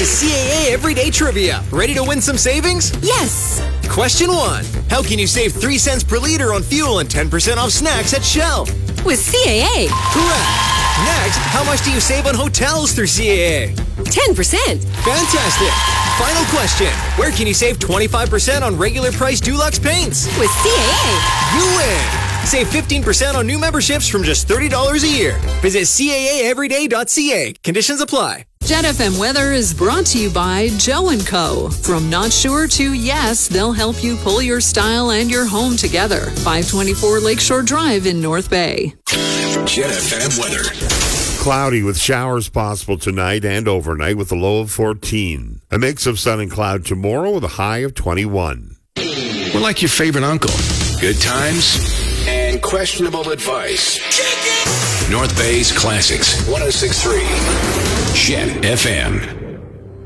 to CAA Everyday Trivia. Ready to win some savings? Yes! Question 1. How can you save 3 cents per liter on fuel and 10% off snacks at Shell? With CAA. Correct. Next, how much do you save on hotels through CAA? 10%. Fantastic. Final question. Where can you save 25% on regular price Dulux paints? With CAA. You win. Save 15% on new memberships from just $30 a year. Visit CAAEveryday.ca. Conditions apply. Jet FM weather is brought to you by Joe & Co. From not sure to yes, they'll help you pull your style and your home together. 524 Lakeshore Drive in North Bay. Jet FM weather. Cloudy with showers possible tonight and overnight with a low of 14. A mix of sun and cloud tomorrow with a high of 21. We're like your favorite uncle. Good times and questionable advice. North Bay's Classics 106.3. Jet FM.